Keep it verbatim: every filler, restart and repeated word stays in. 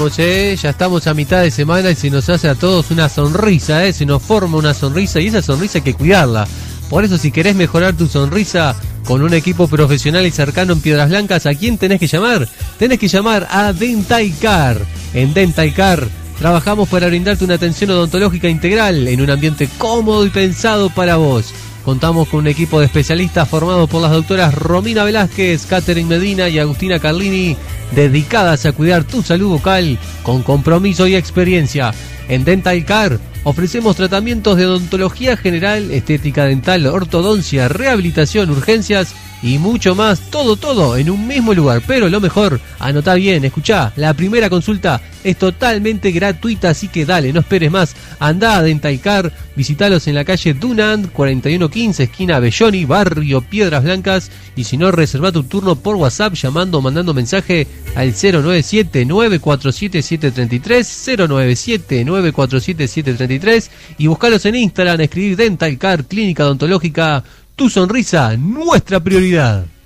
estamos, ¿eh? Ya estamos a mitad de semana y se nos hace a todos una sonrisa, ¿eh? Se nos forma una sonrisa y esa sonrisa hay que cuidarla. Por eso, si querés mejorar tu sonrisa con un equipo profesional y cercano en Piedras Blancas, ¿a quién tenés que llamar? Tenés que llamar a Dental Care. En Dental Care trabajamos para brindarte una atención odontológica integral en un ambiente cómodo y pensado para vos. Contamos con un equipo de especialistas formados por las doctoras Romina Velázquez, Catherine Medina y Agustina Carlini, dedicadas a cuidar tu salud bucal con compromiso y experiencia. En Dental Care ofrecemos tratamientos de odontología general, estética dental, ortodoncia, rehabilitación, urgencias y mucho más. Todo, todo en un mismo lugar. Pero lo mejor, anotá bien, escuchá, la primera consulta es totalmente gratuita, así que dale, no esperes más. Andá a Dental Care, visitalos en la calle Dunant, cuarenta y uno quince, esquina Belloni, barrio Piedras Blancas. Y si no, reservá tu turno por WhatsApp llamando o mandando mensaje al cero nueve siete, nueve cuatro siete, siete tres tres, cero nueve siete, nueve cuatro siete, siete tres tres, y buscalos en Instagram, escribir Dental Care, clínica odontológica. Tu sonrisa, nuestra prioridad.